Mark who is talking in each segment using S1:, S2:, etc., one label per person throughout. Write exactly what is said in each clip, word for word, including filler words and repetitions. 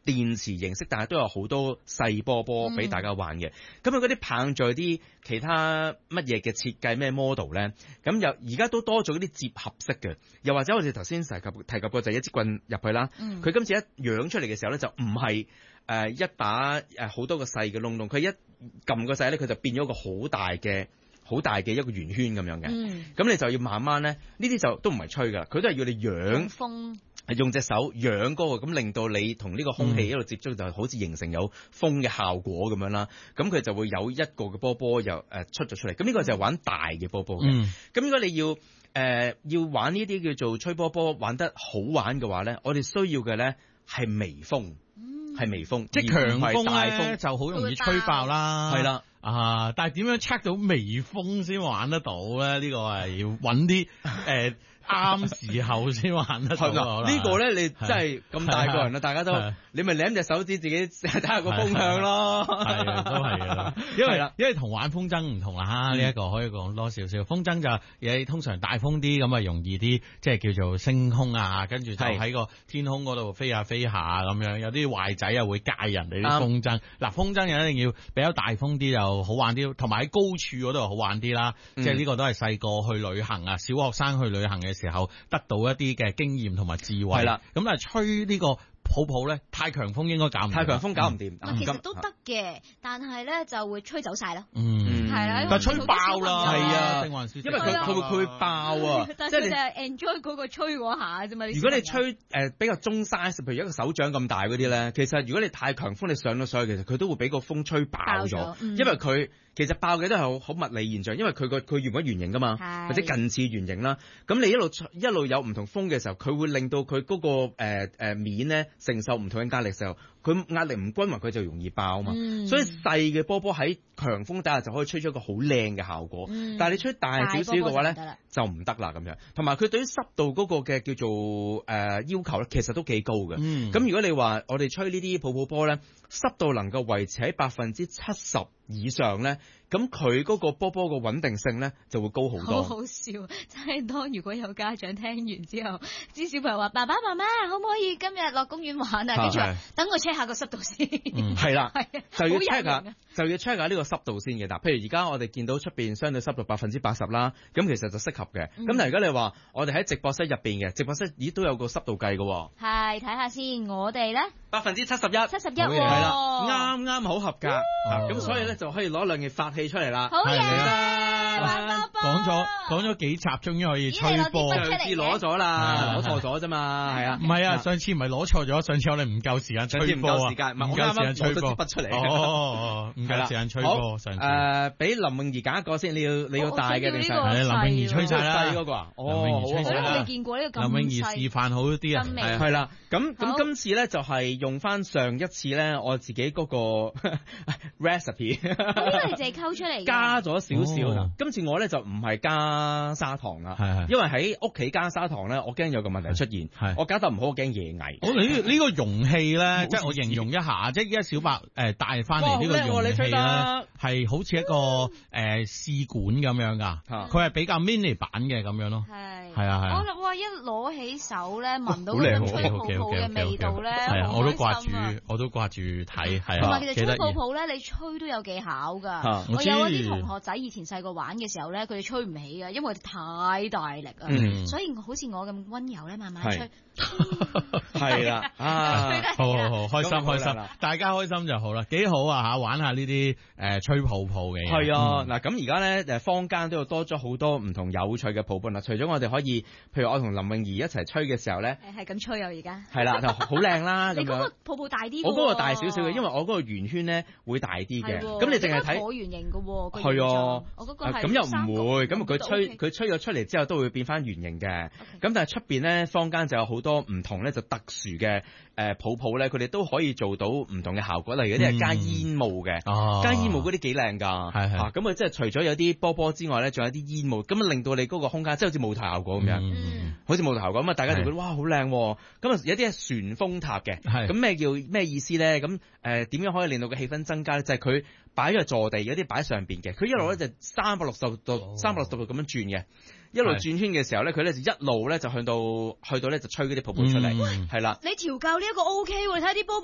S1: 電池形式，但係都有好多細波波俾大家玩嘅。咁佢嗰啲棒在啲其他乜嘢嘅設計咩 model 咧？咁又而家都多咗嗰啲接合式嘅，又或者我哋頭先提及提及過就係一支棍入去啦。佢、嗯、今次一揚出嚟嘅時候咧，就唔係誒一把誒好多個細嘅窿窿，佢一撳個掣咧，佢就變咗個好大嘅好大嘅一個圓圈咁樣嘅。咁、嗯、你就要慢慢咧，呢啲就都唔係吹㗎，佢都係要你揚風。用隻手揚嗰個，咁令到你同呢個空氣一路接觸，就好似形成有風嘅效果咁樣啦。咁佢就會有一個嘅波波又誒出咗出嚟。咁呢個就係玩大嘅波波嘅。咁、嗯、如果你要誒、呃、要玩呢啲叫做吹波波玩得好玩嘅話咧，我哋需要嘅咧係微風，係、嗯、微風，
S2: 即係強風咧就好容易吹爆啦。係啦，啊！但係點樣 check 到微風先玩得到咧？呢、這個係要揾啲誒。啱時候先玩得到。
S1: 呢個咧，你真係咁大個人啦，大家都你咪舐隻手指自己睇下個風向咯。
S2: 係都係啦，因為因為同玩風箏唔同啦。呢、嗯、一、這個可以講多少少。風箏就嘢通常大風啲咁啊，容易啲，即係叫做升空啊，跟住就喺個天空嗰度飛下飛下咁樣。有啲壞仔啊會戒人哋啲風箏。嗱、嗯，風箏又一定要比較大風啲又好玩啲，同埋喺高處嗰度好玩啲啦。嗯、即係呢個都係細個去旅行啊，小學生去旅行嘅時候得到一啲嘅經驗同埋智慧。係啦，咁但係吹呢個泡泡咧，太強風應該搞唔掂。太強風搞唔掂。
S3: 嗯、其實都得嘅，但係咧就會吹走晒咯。
S2: 嗯，
S3: 係啦，
S2: 但係吹爆啦，係啊，
S1: 定還是因為佢佢會佢會爆啊。
S3: 但係你就係 enjoy 嗰個吹嗰下啫嘛。
S1: 如果你吹誒、呃、比較中 size，譬如一個手掌咁大嗰啲咧，其實如果你太強風，你上咗上去，其實佢都會俾個風吹爆咗、嗯。因為佢其實爆嘅都係好好物理現象，因為佢個佢原本圓形噶嘛，或者近似圓形啦。咁你一路一路有唔同風嘅時候，佢會令到佢嗰、那個誒誒、呃呃、面咧承受唔同嘅壓力嘅時候，佢壓力唔均勻，佢就容易爆嘛。嗯、所以細嘅波波喺強風底下就可以吹出一個好靚嘅效果。嗯、但係你吹大少少嘅話咧，就唔得啦咁樣。同埋佢對於濕度嗰個嘅叫做誒、呃、要求咧，其實都幾高嘅。咁、嗯、如果你話我哋吹呢啲泡泡波咧，濕度能夠維持喺百分之七十以上咧，咁佢嗰個波波嘅穩定性咧就會高好多。
S3: 好好笑，真係當如果有家長聽完之後，啲小朋友話：爸爸媽媽可唔可以今日落公園玩啊？跟住話等我 check 下個濕度先。係、
S1: 嗯、啦，就要 check 下，就要 check 下呢個濕度先嘅。嗱，譬如而家我哋見到出邊相對濕度百分之八十啦，咁其實就適合嘅。咁、嗯、但係如果你話我哋喺直播室入邊嘅直播室，咦都有個濕度計嘅。
S3: 係，睇下先，我哋咧
S1: 百分之七十一，
S3: 七十一係啦，
S1: 啱啱好合格。咁、哦、所以咧就可以攞兩件發氣出嚟啦。
S3: 好嘢！
S2: 講咗講咗幾集，終於可以吹波。
S1: 上次攞咗啦，攞錯咗啫嘛，係啊。
S2: 唔係啊，上次唔係攞錯咗，上次我哋唔夠時間吹波啊。
S1: 唔夠時間，唔夠時間吹波。筆出嚟。
S2: 哦，唔夠時間吹波。上次
S1: 誒，俾林詠儀揀一個先，你要你要大嘅定細？
S2: 係林詠儀吹晒啦。
S1: 細嗰個啊？
S2: 林詠儀吹晒啦。
S3: 我未見過呢個咁細。
S2: 林詠儀示範好啲啊。
S1: 係啦，咁咁今次咧就係用翻上一次咧我自己嗰個 recipe。
S3: 呢個你自己溝出嚟。
S1: 加咗少少。今次我咧就唔係加砂糖啦，因為喺屋企加砂糖咧，我驚有個問題出現。我加得唔好，我驚嘢蟻。
S2: 我呢呢個容器咧，即係我形容一下，即係而家小白誒帶翻嚟呢個容器咧，係好似一個誒試管咁樣噶，佢係比較 mini 版嘅咁樣咯。係係啊係。
S3: 我哇一攞起手咧，聞到嗰種吹泡泡嘅味道咧，
S2: 係啊，我都掛住，我都掛住睇，係啊。
S3: 同埋其實吹泡泡咧，你吹都有技巧噶。我有一啲同學仔以前細個玩嘅時候咧，佢哋吹唔起嘅，因為太大力啊。嗯、所以好似我咁溫柔咧，慢慢吹。
S1: 係啦，啊，
S2: 好好好，開心開心，大家開心就好啦，幾好啊吓，玩下呢啲誒吹泡泡嘅嘢。
S1: 係啊，嗱咁而家咧誒坊間都有多咗好多唔同有趣嘅泡泡啦。除咗我哋可以，譬如我同林詠儀一齊吹嘅時候咧，
S3: 係咁吹啊而家。係
S1: 啦，就好靚啦咁樣。
S3: 你嗰個泡泡大啲。
S1: 我嗰個大少少嘅，因為我嗰個圓圈咧會大啲嘅。咁你淨係睇
S3: 橢圓形嘅喎。
S1: 係啊。
S3: 我嗰個係。
S1: 咁又唔會，咁佢吹佢吹咗出嚟之後都會變翻圓形嘅。咁但係出邊咧坊間就有好多唔同咧就特殊嘅誒泡泡咧，佢哋都可以做到唔同嘅效果。例如有啲係加煙霧嘅，加煙霧嗰啲幾靚㗎。係係。咁啊，即係除咗有啲波波之外咧，仲有啲煙霧，咁啊令到你嗰個空間即係好似舞台效果咁樣，嗯、好似舞台效果咁啊！大家就覺得哇好靚。咁啊有啲係旋風塔嘅。咁咩叫咩意思咧？咁誒點樣可以令到個氣氛增加咧？就係佢擺咗坐地，有啲擺喺上邊嘅。佢一路咧就三百六十度、三百六十度咁樣轉嘅。一路轉圈嘅時候咧，佢咧就一路咧就去到去到咧就吹嗰啲泡泡出嚟，係、嗯、啦。
S3: 你調教呢一個 O K 喎，你睇下啲波波而家喺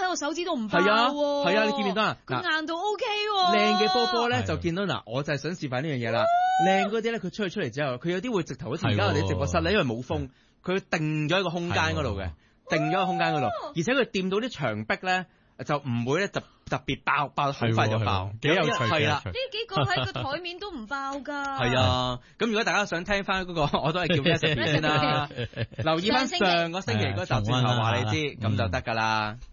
S3: 個手指都唔爆喎。
S1: 係啊，係啊，你見唔見到啊？
S3: 個硬度 O K 喎。
S1: 靚嘅波波咧就見到嗱，我就係想示範呢樣嘢啦。靚嗰啲咧，佢出去出嚟之後，佢有啲會直頭好似而家我哋直播室咧，因為冇風，佢定咗一個空間嗰度嘅，定咗個空間嗰度，而且佢掂到啲牆壁咧。就唔會咧特特別爆爆好快就爆，
S2: 幾有趣
S1: 係啦。
S3: 呢幾個喺個台面都唔爆㗎。
S1: 係啊，咁如果大家想聽翻嗰個，我都係叫咩先啦。留意翻上個星期嗰集轉頭話你知，咁就得㗎啦。